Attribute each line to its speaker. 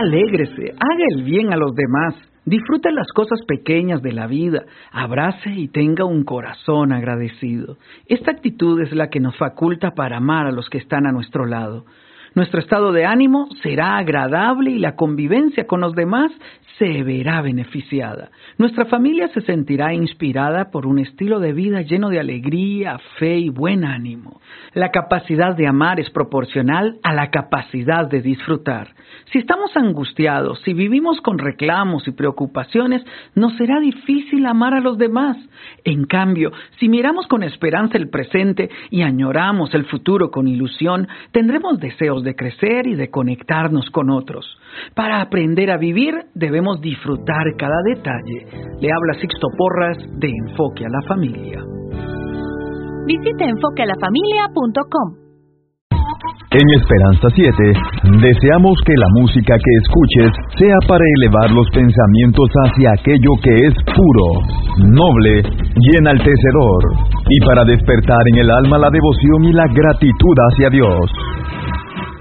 Speaker 1: Alégrese, haga el bien a los demás, disfrute las cosas pequeñas de la vida, abrace y tenga un corazón agradecido. Esta actitud es la que nos faculta para amar a los que están a nuestro lado. Nuestro estado de ánimo será agradable y la convivencia con los demás se verá beneficiada. Nuestra familia se sentirá inspirada por un estilo de vida lleno de alegría, fe y buen ánimo. La capacidad de amar es proporcional a la capacidad de disfrutar. Si estamos angustiados, si vivimos con reclamos y preocupaciones, nos será difícil amar a los demás. En cambio, si miramos con esperanza el presente y añoramos el futuro con ilusión, tendremos deseos de crecer y de conectarnos con otros. Para aprender a vivir, debemos disfrutar cada detalle. Le habla Sixto Porras de Enfoque a la Familia.
Speaker 2: Visite enfoquealafamilia.com.
Speaker 3: En Esperanza 7, deseamos que la música que escuches sea para elevar los pensamientos hacia aquello que es puro, noble y enaltecedor, y para despertar en el alma la devoción y la gratitud hacia Dios.